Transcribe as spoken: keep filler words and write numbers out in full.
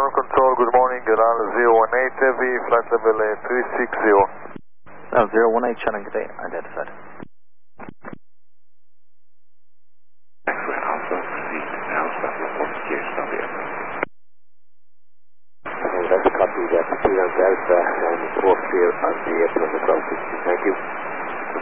ground control, good morning, Iran zero one eight heavy, flight level uh, three six zero. No, zero one eight, Shannon, good day, identified. Alpha, proceed now, stop report secure, stop here. Okay, that's a copy, that's two on Delta and four clear on the airplane across. Thank you.